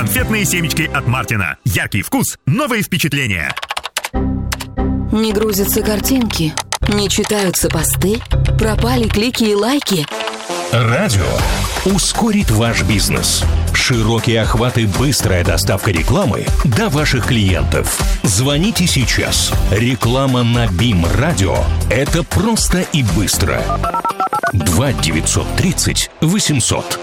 Конфетные семечки от Мартина. Яркий вкус, новые впечатления. Не грузятся картинки, не читаются посты, пропали клики и лайки. Радио ускорит ваш бизнес. Широкие охваты, быстрая доставка рекламы до ваших клиентов. Звоните сейчас. Реклама на БИМ Радио – это просто и быстро. 2 930 800.